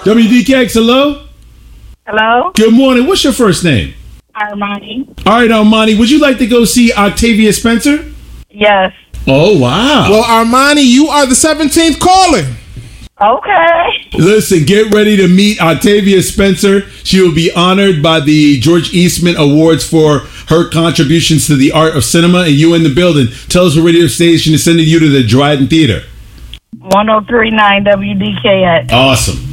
WDKX, hello? Hello? Good morning. What's your first name? Armani. All right, Armani, would you like to go see Octavia Spencer? Yes. Oh, wow. Well, Armani, you are the 17th caller. Okay. Listen, get ready to meet Octavia Spencer. She will be honored by the George Eastman Awards for her contributions to the art of cinema, and you in the building. Tell us what radio station is sending you to the Dryden Theater. 1039 WDKX. Awesome.